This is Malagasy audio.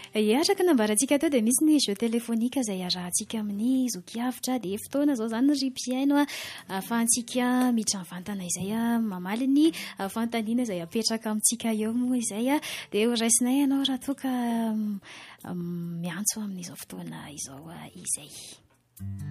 Atraka nambarantsika teo dia misy ny jeu téléphonique izay arahantsika amin'ny zokiavitra dia fotoana zao zany ry mpiaino ahafahantsika miditra mivantana izay mamaly ny fantaniana izay apetraka amintsika eo moa izay dia horaisinay ianao raha toa ka miantso amin'izao fotoana izao izay.